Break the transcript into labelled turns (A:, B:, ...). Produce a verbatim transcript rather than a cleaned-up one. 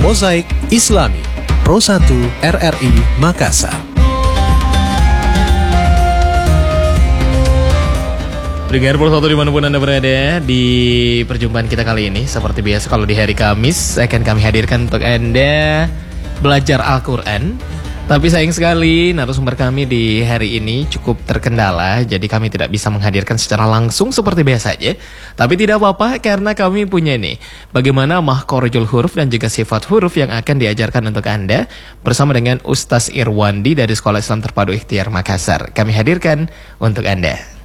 A: Mozaik Islami Pro satu R R I Makassar.
B: Dengar Pro satu dimanapun Anda berada, di perjumpaan kita kali ini seperti biasa kalau di hari Kamis akan kami hadirkan untuk Anda belajar Al-Quran. Tapi sayang sekali narasumber kami di hari ini cukup terkendala, jadi kami tidak bisa menghadirkan secara langsung seperti biasanya. Tapi tidak apa-apa karena kami punya nih bagaimana mahkhorijul huruf dan juga sifat huruf yang akan diajarkan untuk Anda bersama dengan Ustaz Irwandi dari Sekolah Islam Terpadu Ikhtiar Makassar. Kami hadirkan untuk Anda.